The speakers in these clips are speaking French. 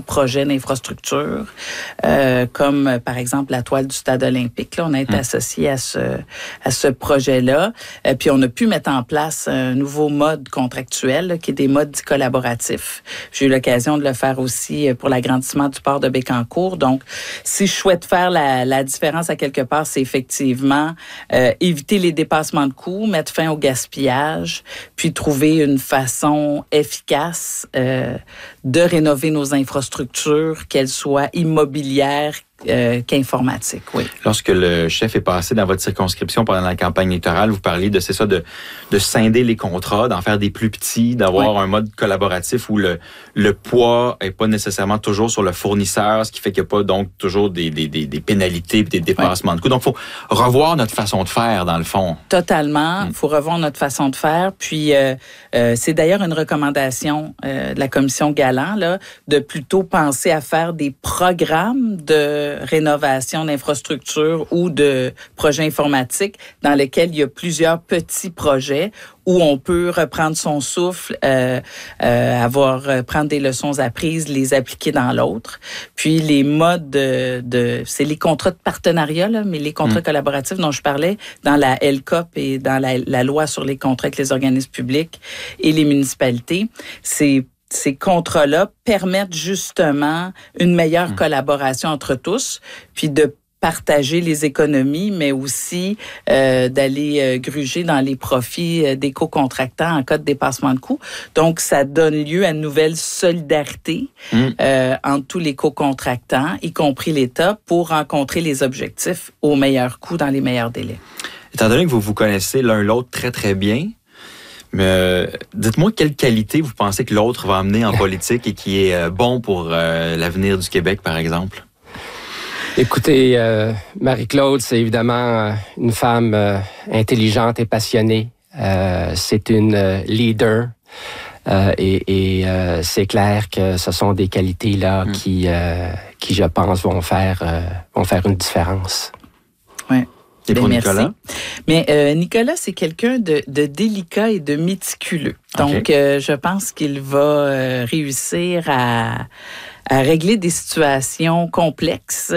projets d'infrastructure, comme par exemple la toile du stade olympique. Là, on a été associé à ce projet-là. Puis on a pu mettre en place un nouveau mode contractuel là, qui est des modes dits collaboratifs. J'ai eu l'occasion de le faire aussi pour l'agrandissement du port de Bécancour. Donc, si je souhaite faire la différence à quelque part, c'est effectivement éviter les dépassements de coûts, mettre fin au gaspillage, puis trouver une façon efficace de rénover nos infrastructures, qu'elles soient immobilières qu'informatiques, oui. Lorsque le chef est passé dans votre circonscription pendant la campagne électorale, vous parliez de scinder les contrats, d'en faire des plus petits, d'avoir un mode collaboratif où le poids est pas nécessairement toujours sur le fournisseur, ce qui fait qu'il n'y a pas donc toujours des pénalités et des dépassements de coûts. Donc, il faut revoir notre façon de faire, dans le fond. Totalement. Il faut revoir notre façon de faire. Puis, c'est d'ailleurs une recommandation de la commission Galland, là, de plutôt penser à faire des programmes de rénovation d'infrastructures ou de projets informatiques dans lesquels il y a plusieurs petits projets où on peut reprendre son souffle, prendre des leçons apprises, les appliquer dans l'autre. Puis les modes c'est les contrats de partenariat, là, mais les contrats collaboratifs dont je parlais dans la LCOP et dans la loi sur les contrats avec les organismes publics et les municipalités, ces contrats-là permettent justement une meilleure collaboration entre tous, puis de partager les économies, mais aussi d'aller gruger dans les profits des co-contractants en cas de dépassement de coûts. Donc, ça donne lieu à une nouvelle solidarité entre tous les co-contractants, y compris l'État, pour rencontrer les objectifs au meilleur coût dans les meilleurs délais. Étant donné que vous vous connaissez l'un l'autre très, très bien, mais dites-moi quelle qualité vous pensez que l'autre va amener en politique et qui est bon pour l'avenir du Québec, par exemple? Écoutez, Marie-Claude, c'est évidemment une femme intelligente et passionnée. C'est une leader. Et c'est clair que ce sont des qualités-là qui, je pense, vont faire une différence. Oui. Et pour Nicolas? Mais Nicolas, c'est quelqu'un de délicat et de méticuleux. Donc, je pense qu'il va réussir à régler des situations complexes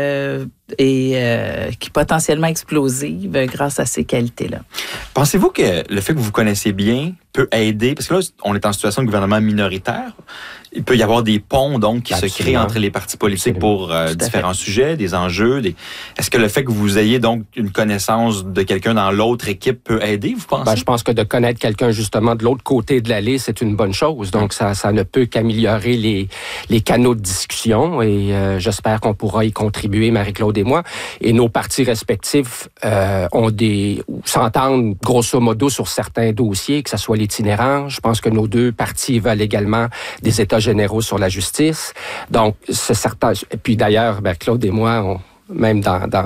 et qui potentiellement explosives grâce à ces qualités-là. Pensez-vous que le fait que vous vous connaissez bien peut aider, parce que là, on est en situation de gouvernement minoritaire, il peut y avoir des ponts donc qui se créent entre les partis politiques pour différents sujets, des enjeux. Est-ce que le fait que vous ayez donc une connaissance de quelqu'un dans l'autre équipe peut aider, vous pensez? Je pense que de connaître quelqu'un justement de l'autre côté de l'allée, c'est une bonne chose. Donc, ça ne peut qu'améliorer les canaux de discussion et j'espère qu'on pourra y contribuer, Marie-Claude et moi. Et nos partis respectifs s'entendent grosso modo sur certains dossiers, que ce soit l'itinérance. Je pense que nos deux partis veulent également des États généraux sur la justice. Donc, c'est certain. Et puis d'ailleurs, Claude et moi, on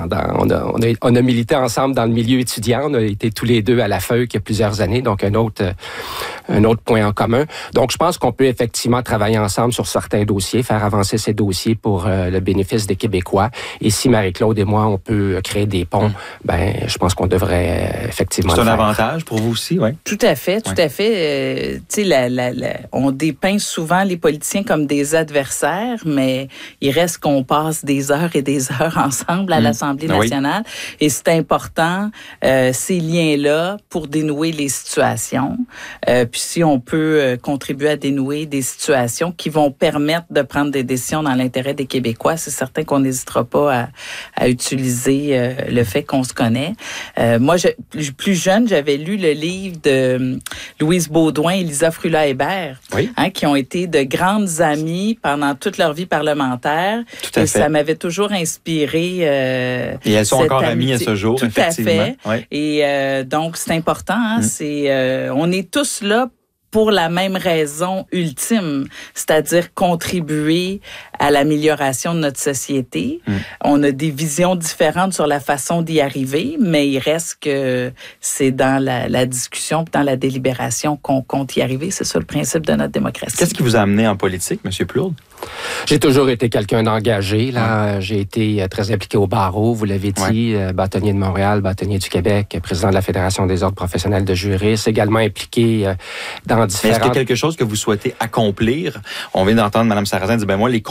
a milité ensemble dans le milieu étudiant. On a été tous les deux à la Feuille il y a plusieurs années, donc un autre point en commun. Donc, je pense qu'on peut effectivement travailler ensemble sur certains dossiers, faire avancer ces dossiers pour le bénéfice des Québécois. Et si Marie-Claude et moi, on peut créer des ponts, je pense qu'on devrait effectivement le faire. C'est un avantage pour vous aussi, oui? Tout à fait, tout à fait. Tu sais, on dépeint souvent les politiciens comme des adversaires, mais il reste qu'on passe des heures et des heures ensemble à l'Assemblée nationale. Et c'est important, ces liens-là, pour dénouer les situations. Puis si on peut contribuer à dénouer des situations qui vont permettre de prendre des décisions dans l'intérêt des Québécois, c'est certain qu'on n'hésitera pas à utiliser le fait qu'on se connaît. Moi, plus jeune, j'avais lu le livre de Louise Baudouin et Lisa Frula-Hébert, qui ont été de grandes amies pendant toute leur vie parlementaire. Tout à fait. Ça m'avait toujours inspiré. Et elles sont encore amies à ce jour, tout effectivement. À fait. Oui. Et donc, c'est important. On est tous là pour la même raison ultime, c'est-à-dire contribuer à l'amélioration de notre société. On a des visions différentes sur la façon d'y arriver, mais il reste que c'est dans la discussion, dans la délibération qu'on compte y arriver. C'est ça le principe de notre démocratie. Qu'est-ce qui vous a amené en politique, M. Plourde? J'ai toujours été quelqu'un d'engagé. Là, j'ai été très impliqué au barreau, vous l'avez dit, bâtonnier de Montréal, bâtonnier du Québec, président de la Fédération des ordres professionnels de juristes, également impliqué dans différentes... Est-ce qu'il y a quelque chose que vous souhaitez accomplir? On vient d'entendre Mme Sarrazin dire, moi, les